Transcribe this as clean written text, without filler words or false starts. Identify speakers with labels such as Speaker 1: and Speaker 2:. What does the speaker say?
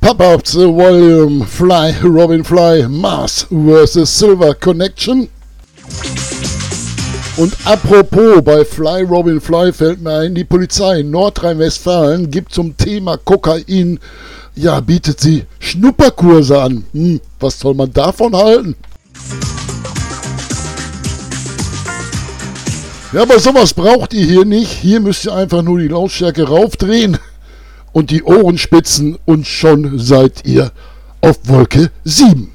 Speaker 1: Pop up the volume, Fly, Robin Fly, Mars vs. Silver Connection. Und apropos, bei Fly, Robin Fly fällt mir ein, die Polizei in Nordrhein-Westfalen gibt zum Thema Kokain, ja, bietet sie Schnupperkurse an. Was soll man davon halten? Ja, aber sowas braucht ihr hier nicht. Hier müsst ihr einfach nur die Lautstärke raufdrehen und die Ohren spitzen und schon seid ihr auf Wolke 7.